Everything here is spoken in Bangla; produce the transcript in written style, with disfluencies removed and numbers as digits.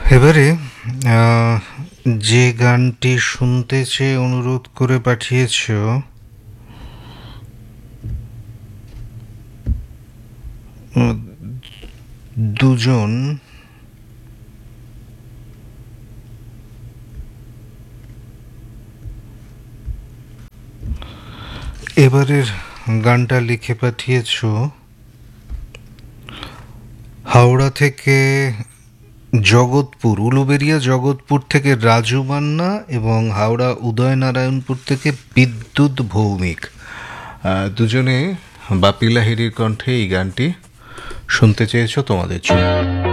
এবারে যে গানটি শুনতে চেয়ে অনুরোধ করে পাঠিয়েছ দুজন এবারের গানটা লিখে পাঠিয়েছ হাওড়া থেকে জগৎপুর, উলুবেড়িয়া জগৎপুর থেকে রাজু মান্না এবং হাওড়া উদয়নারায়ণপুর থেকে বিদ্যুৎ ভৌমিক। দুজনে বাপি লাহিড়ীর কণ্ঠে এই গানটি শুনতে চেয়েছো তোমাদের জন্য।